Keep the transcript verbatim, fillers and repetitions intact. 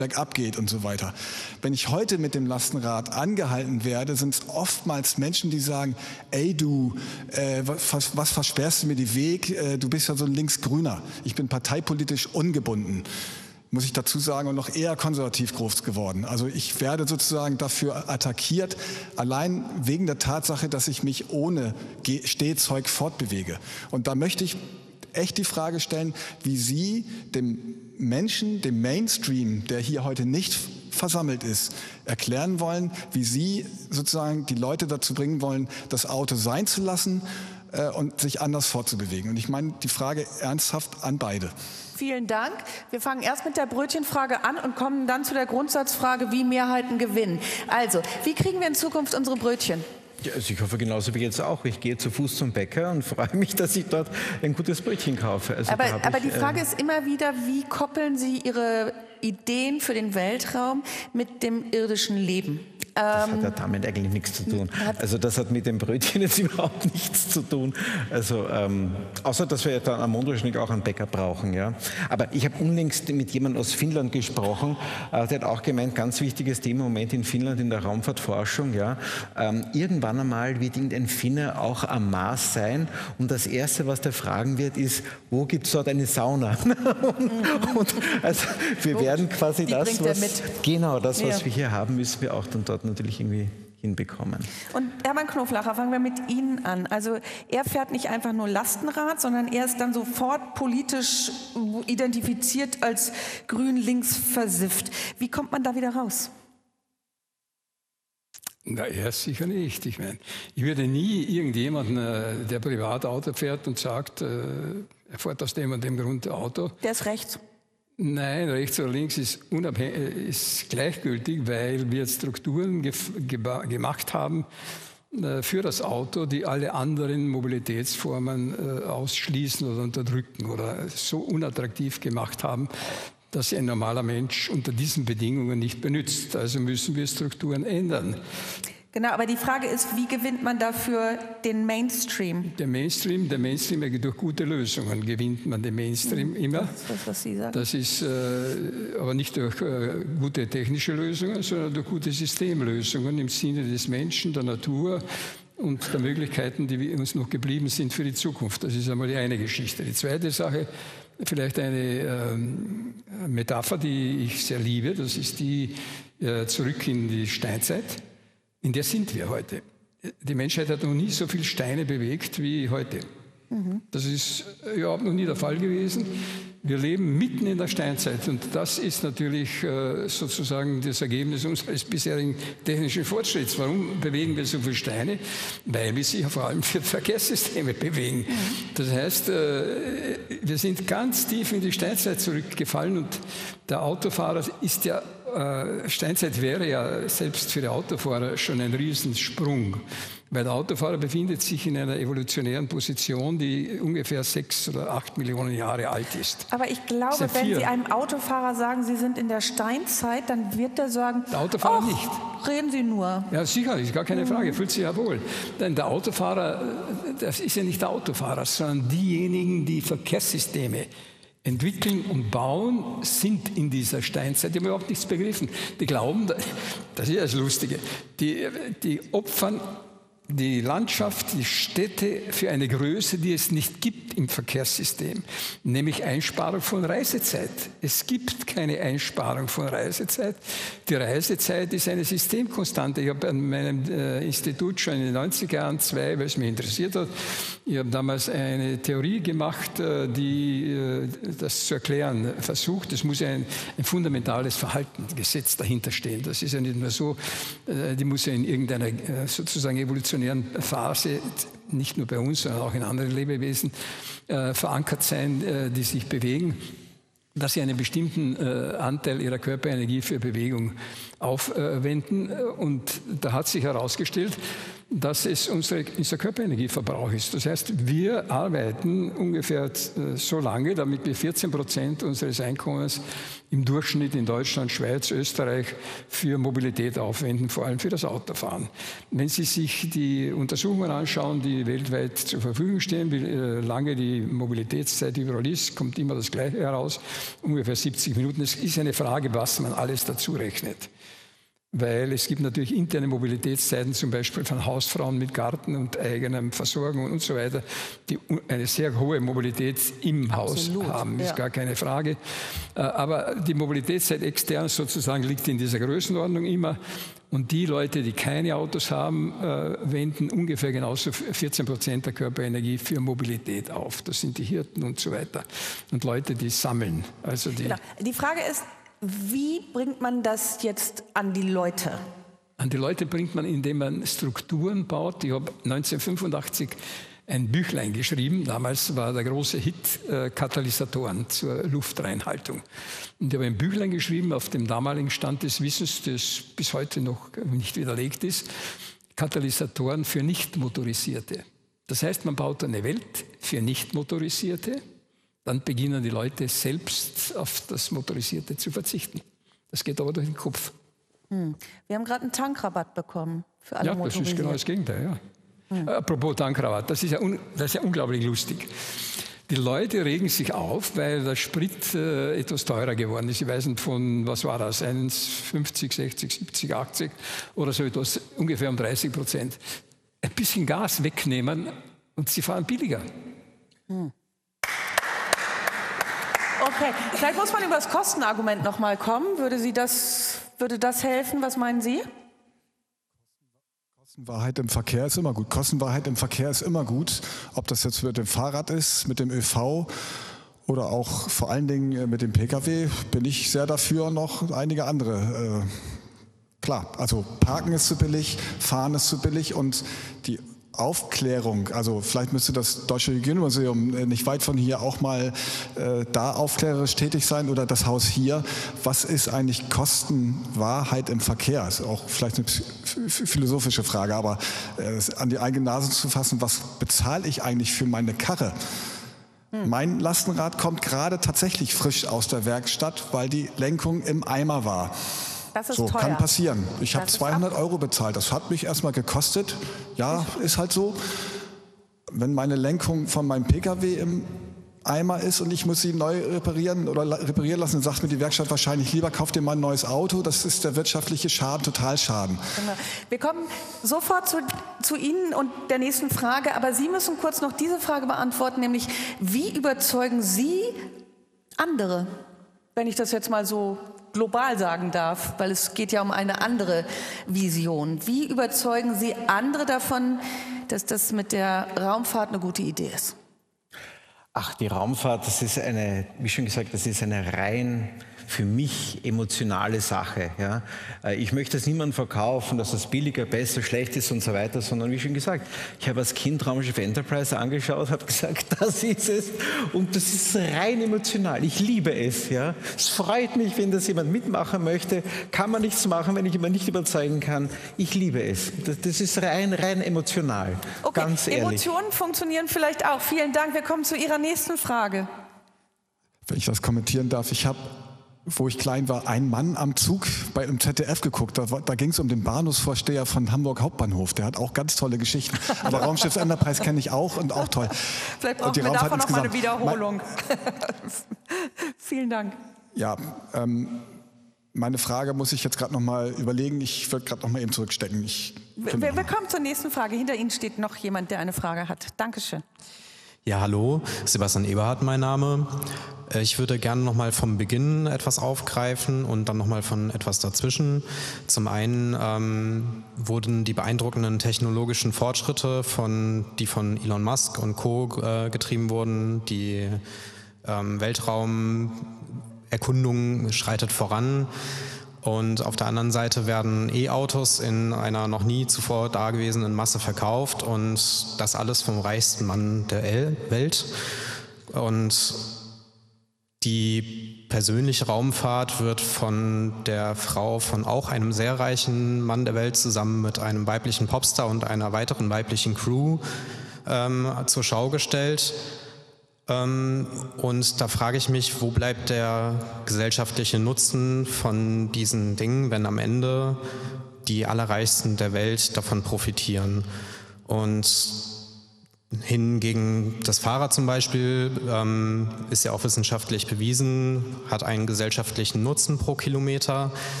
bergab geht und so weiter. Wenn ich heute mit dem Lastenrad angehalten werde, sind es oftmals Menschen, die sagen, ey du, äh, was, was versperrst du mir den Weg? Äh, du bist ja so ein Linksgrüner. Ich bin parteipolitisch ungebunden, muss ich dazu sagen, und noch eher konservativ groß geworden. Also ich werde sozusagen dafür attackiert, allein wegen der Tatsache, dass ich mich ohne Stehzeug fortbewege. Und da möchte ich echt die Frage stellen, wie Sie dem Menschen, dem Mainstream, der hier heute nicht versammelt ist, erklären wollen, wie Sie sozusagen die Leute dazu bringen wollen, das Auto sein zu lassen äh, und sich anders fortzubewegen. Und ich meine die Frage ernsthaft an beide. Vielen Dank. Wir fangen erst mit der Brötchenfrage an und kommen dann zu der Grundsatzfrage, wie Mehrheiten gewinnen. Also, wie kriegen wir in Zukunft unsere Brötchen? Ja, also ich hoffe genauso wie jetzt auch. Ich gehe zu Fuß zum Bäcker und freue mich, dass ich dort ein gutes Brötchen kaufe. Also aber aber ich, die Frage äh, ist immer wieder, wie koppeln Sie Ihre Ideen für den Weltraum mit dem irdischen Leben? Das hat ja damit eigentlich nichts zu tun. Also das hat mit dem Brötchen jetzt überhaupt nichts zu tun. Also ähm, außer, dass wir ja dann am Mondraschnik auch einen Bäcker brauchen. Ja. Aber ich habe unlängst mit jemandem aus Finnland gesprochen, äh, der hat auch gemeint, ganz wichtiges Thema im Moment in Finnland in der Raumfahrtforschung. Ja. Ähm, irgendwann einmal wird irgendein Finne auch am Mars sein und das Erste, was der fragen wird, ist, wo gibt es dort eine Sauna? und, und, also wir Gut. werden quasi Die das, was, mit. genau das, was ja. wir hier haben, müssen wir auch dann dort natürlich irgendwie hinbekommen. Und Hermann Knoflacher, fangen wir mit Ihnen an. Also er fährt nicht einfach nur Lastenrad, sondern er ist dann sofort politisch identifiziert als grün-links versifft. Wie kommt man da wieder raus? Na, er sicher nicht. Ich meine, ich würde nie irgendjemanden, der privat Auto fährt und sagt, er fährt aus dem und dem Grund Auto. Der ist rechts. Nein, rechts oder links ist, ist gleichgültig, weil wir jetzt Strukturen ge gemacht haben äh, für das Auto, die alle anderen Mobilitätsformen äh, ausschließen oder unterdrücken oder so unattraktiv gemacht haben, dass sie ein normaler Mensch unter diesen Bedingungen nicht benutzt. Also müssen wir Strukturen ändern. Genau, aber die Frage ist, wie gewinnt man dafür den Mainstream? Der Mainstream, der Mainstream durch gute Lösungen gewinnt man den Mainstream immer. Das ist das, was Sie sagen. Das ist äh, aber nicht durch äh, gute technische Lösungen, sondern durch gute Systemlösungen im Sinne des Menschen, der Natur und der Möglichkeiten, die uns noch geblieben sind für die Zukunft. Das ist einmal die eine Geschichte. Die zweite Sache, vielleicht eine ähm, Metapher, die ich sehr liebe, das ist die äh, zurück in die Steinzeit. In der sind wir heute. Die Menschheit hat noch nie so viele Steine bewegt wie heute. Mhm. Das ist überhaupt noch nie der Fall gewesen. Wir leben mitten in der Steinzeit und das ist natürlich äh, sozusagen das Ergebnis unseres bisherigen technischen Fortschritts. Warum bewegen wir so viele Steine? Weil wir sich vor allem für Verkehrssysteme bewegen. Mhm. Das heißt, äh, wir sind ganz tief in die Steinzeit zurückgefallen und der Autofahrer ist ja Steinzeit wäre ja selbst für die Autofahrer schon ein Riesensprung, weil der Autofahrer befindet sich in einer evolutionären Position, die ungefähr sechs oder acht Millionen Jahre alt ist. Aber ich glaube, wenn Sie einem Autofahrer sagen, Sie sind in der Steinzeit, dann wird er sagen, der Autofahrer Och, nicht. Reden Sie nur. Ja, sicher, ist gar keine Frage, fühlt sich ja wohl. Denn der Autofahrer, das ist ja nicht der Autofahrer, sondern diejenigen, die Verkehrssysteme entwickeln und bauen, sind in dieser Steinzeit. Die haben überhaupt nichts begriffen. Die glauben, das ist ja das Lustige, die, die opfern die Landschaft, die Städte für eine Größe, die es nicht gibt im Verkehrssystem, nämlich Einsparung von Reisezeit. Es gibt keine Einsparung von Reisezeit. Die Reisezeit ist eine Systemkonstante. Ich habe an meinem äh, Institut schon in den neunziger Jahren zwei, weil es mich interessiert hat, ich habe damals eine Theorie gemacht, äh, die äh, das zu erklären versucht. Es muss ja ein, ein fundamentales Verhaltensgesetz dahinter stehen. Das ist ja nicht nur so, äh, die muss ja in irgendeiner äh, sozusagen evolutionären Phase, nicht nur bei uns, sondern auch in anderen Lebewesen, äh, verankert sein, äh, die sich bewegen, dass sie einen bestimmten äh, Anteil ihrer Körperenergie für Bewegung aufwenden. Und da hat sich herausgestellt, dass es unsere, unser Körperenergieverbrauch ist. Das heißt, wir arbeiten ungefähr so lange, damit wir vierzehn Prozent unseres Einkommens im Durchschnitt in Deutschland, Schweiz, Österreich für Mobilität aufwenden, vor allem für das Autofahren. Wenn Sie sich die Untersuchungen anschauen, die weltweit zur Verfügung stehen, wie lange die Mobilitätszeit überall ist, kommt immer das Gleiche heraus, ungefähr siebzig Minuten. Es ist eine Frage, was man alles dazu rechnet. Weil es gibt natürlich interne Mobilitätszeiten, zum Beispiel von Hausfrauen mit Garten und eigener Versorgung und so weiter, die eine sehr hohe Mobilität im Absolut, Haus haben, ist ja. gar keine Frage. Aber die Mobilitätszeit extern sozusagen liegt in dieser Größenordnung immer. Und die Leute, die keine Autos haben, wenden ungefähr genauso vierzehn Prozent der Körperenergie für Mobilität auf. Das sind die Hirten und so weiter. Und Leute, die sammeln. Also die, genau. Die Frage ist, wie bringt man das jetzt an die Leute? An die Leute bringt man, indem man Strukturen baut. Ich habe neunzehnhundertfünfundachtzig ein Büchlein geschrieben. Damals war der große Hit äh, Katalysatoren zur Luftreinhaltung. Und ich habe ein Büchlein geschrieben auf dem damaligen Stand des Wissens, das bis heute noch nicht widerlegt ist. Katalysatoren für Nichtmotorisierte. Das heißt, man baut eine Welt für Nichtmotorisierte. Dann beginnen die Leute selbst auf das Motorisierte zu verzichten. Das geht aber durch den Kopf. Hm. Wir haben gerade einen Tankrabatt bekommen für alle Ja, das ist genau das Gegenteil. Ja. Hm. Apropos Tankrabatt, das ist, ja un, das ist ja unglaublich lustig. Die Leute regen sich auf, weil der Sprit äh, etwas teurer geworden ist. Sie weisen von, was war das, eins fünfzig, sechzig, siebzig, achtzig oder so etwas, ungefähr um dreißig Prozent. Ein bisschen Gas wegnehmen und sie fahren billiger. Hm. Okay, vielleicht muss man über das Kostenargument noch mal kommen. Würde, Sie das, würde das helfen? Was meinen Sie? Kostenwahrheit im Verkehr ist immer gut. Kostenwahrheit im Verkehr ist immer gut. Ob das jetzt mit dem Fahrrad ist, mit dem ÖV oder auch vor allen Dingen mit dem Pkw, bin ich sehr dafür, noch einige andere. Äh, klar, also Parken ist zu billig, Fahren ist zu billig und die Aufklärung, also vielleicht müsste das Deutsche Hygienemuseum nicht weit von hier auch mal äh, da aufklärerisch tätig sein oder das Haus hier. Was ist eigentlich Kostenwahrheit im Verkehr? Das ist auch vielleicht eine philosophische Frage, aber äh, an die eigene Nase zu fassen, was bezahle ich eigentlich für meine Karre? Hm. Mein Lastenrad kommt gerade tatsächlich frisch aus der Werkstatt, weil die Lenkung im Eimer war. Das ist so, teuer. kann passieren. Ich habe zweihundert Euro bezahlt. Das hat mich erstmal gekostet. Ja, ist halt so. Wenn meine Lenkung von meinem Pkw im Eimer ist und ich muss sie neu reparieren oder reparieren lassen, dann sagt mir die Werkstatt wahrscheinlich, lieber kauf dir mal ein neues Auto. Das ist der wirtschaftliche Schaden, Totalschaden. Genau. Wir kommen sofort zu, zu Ihnen und der nächsten Frage. Aber Sie müssen kurz noch diese Frage beantworten, nämlich wie überzeugen Sie andere? Wenn ich das jetzt mal so global sagen darf, weil es geht ja um eine andere Vision. Wie überzeugen Sie andere davon, dass das mit der Raumfahrt eine gute Idee ist? Ach, die Raumfahrt, das ist eine, wie schon gesagt, das ist eine rein für mich emotionale Sache. Ja. Ich möchte es niemandem verkaufen, dass es billiger, besser, schlecht ist und so weiter, sondern wie schon gesagt, ich habe als Kind Raumschiff Enterprise angeschaut, habe gesagt, das ist es und das ist rein emotional. Ich liebe es. Ja. Es freut mich, wenn das jemand mitmachen möchte. Kann man nichts machen, wenn ich jemanden nicht überzeugen kann. Ich liebe es. Das, das ist rein, rein emotional. Okay, ganz ehrlich. Emotionen funktionieren vielleicht auch. Vielen Dank. Wir kommen zu Ihrer nächsten Frage. Wenn ich das kommentieren darf, ich habe, wo ich klein war, einen Mann am Zug bei einem Z D F geguckt. Da, da ging es um den Bahnhofsvorsteher von Hamburg Hauptbahnhof. Der hat auch ganz tolle Geschichten. Aber Raumschiff Enterprise kenne ich auch und auch toll. Vielleicht brauchen wir davon noch mal eine Wiederholung. Vielen Dank. Ja, ähm, meine Frage muss ich jetzt gerade noch mal überlegen. Ich würde gerade noch mal eben zurückstecken. Ich wir, wir kommen zur nächsten Frage. Hinter Ihnen steht noch jemand, der eine Frage hat. Dankeschön. Ja, hallo, Sebastian Eberhardt mein Name. Ich würde gerne noch mal vom Beginn etwas aufgreifen und dann noch mal von etwas dazwischen. Zum einen ähm, wurden die beeindruckenden technologischen Fortschritte, von, die von Elon Musk und Co. Äh, getrieben wurden, die ähm, Weltraumerkundung schreitet voran. Und auf der anderen Seite werden E-Autos in einer noch nie zuvor dagewesenen Masse verkauft und das alles vom reichsten Mann der Welt. Und die persönliche Raumfahrt wird von der Frau von auch einem sehr reichen Mann der Welt zusammen mit einem weiblichen Popstar und einer weiteren weiblichen Crew ähm, zur Schau gestellt. Ähm, und da frage ich mich, wo bleibt der gesellschaftliche Nutzen von diesen Dingen, wenn am Ende die Allerreichsten der Welt davon profitieren? Und hingegen das Fahrrad zum Beispiel ähm, ist ja auch wissenschaftlich bewiesen, hat einen gesellschaftlichen Nutzen pro Kilometer.